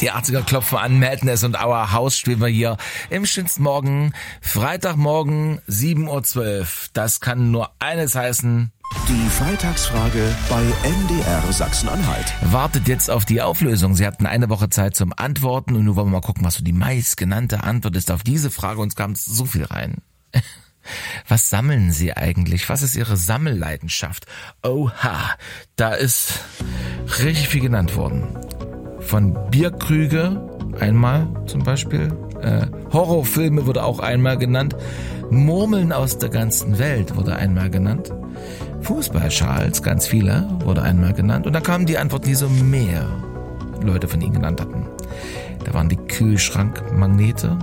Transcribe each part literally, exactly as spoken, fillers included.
Die achtziger klopfen an, Madness und Our House spielen wir hier im schönsten Morgen, Freitagmorgen, sieben Uhr zwölf. Das kann nur eines heißen. Die Freitagsfrage bei M D R Sachsen-Anhalt. Wartet jetzt auf die Auflösung. Sie hatten eine Woche Zeit zum Antworten und nun wollen wir mal gucken, was so die meistgenannte Antwort ist auf diese Frage. Uns kam so viel rein. Was sammeln Sie eigentlich? Was ist Ihre Sammelleidenschaft? Oha, da ist richtig viel genannt worden. Von Bierkrüge einmal zum Beispiel. Äh, Horrorfilme wurde auch einmal genannt. Murmeln aus der ganzen Welt wurde einmal genannt. Fußballschals, ganz viele, wurde einmal genannt. Und da kamen die Antworten, die so mehr Leute von Ihnen genannt hatten. Da waren die Kühlschrankmagnete.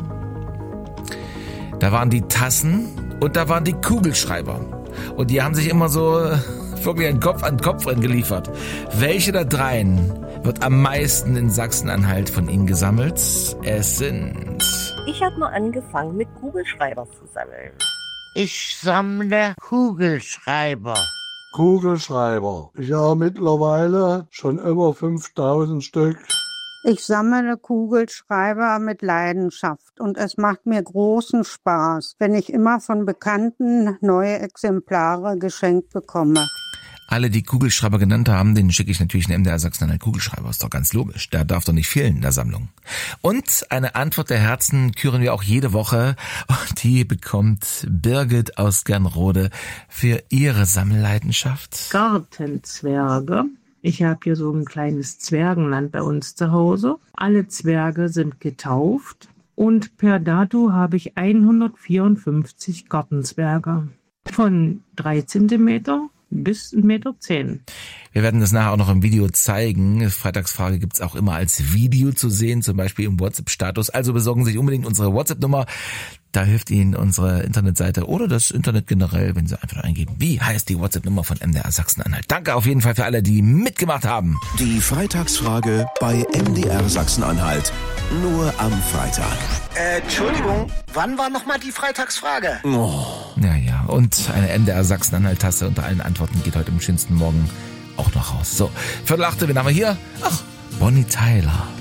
Da waren die Tassen. Und da waren die Kugelschreiber. Und die haben sich immer so wirklich ein Kopf an Kopf geliefert. Welche der dreien wird am meisten in Sachsen-Anhalt von Ihnen gesammelt? Es sind... Ich habe mal angefangen mit Kugelschreiber zu sammeln. Ich sammle Kugelschreiber. Kugelschreiber. Ich habe mittlerweile schon über fünftausend Stück. Ich sammle Kugelschreiber mit Leidenschaft und es macht mir großen Spaß, wenn ich immer von Bekannten neue Exemplare geschenkt bekomme. Alle, die Kugelschreiber genannt haben, denen schicke ich natürlich einen M D R Sachsen-Anhalt Kugelschreiber. Ist doch ganz logisch. Der darf doch nicht fehlen in der Sammlung. Und eine Antwort der Herzen küren wir auch jede Woche. Und die bekommt Birgit aus Gernrode für ihre Sammelleidenschaft. Gartenzwerge. Ich habe hier so ein kleines Zwergenland bei uns zu Hause. Alle Zwerge sind getauft. Und per dato habe ich hundertvierundfünfzig Gartenzwerge. Von drei Zentimeter bis ein Meter zehn. Wir werden das nachher auch noch im Video zeigen. Freitagsfrage gibt's auch immer als Video zu sehen, zum Beispiel im WhatsApp-Status. Also besorgen Sie sich unbedingt unsere WhatsApp-Nummer. Da hilft Ihnen unsere Internetseite oder das Internet generell, wenn Sie einfach eingeben, wie heißt die WhatsApp-Nummer von M D R Sachsen-Anhalt. Danke auf jeden Fall für alle, die mitgemacht haben. Die Freitagsfrage bei M D R Sachsen-Anhalt. Nur am Freitag. Äh, Entschuldigung, wann war nochmal die Freitagsfrage? Oh. Ja, ja. Und eine M D R Sachsen-Anhalt-Tasse unter allen Antworten geht heute im schönsten Morgen auch noch raus. So, Viertel achte, wen haben wir hier? Ach, Bonnie Tyler.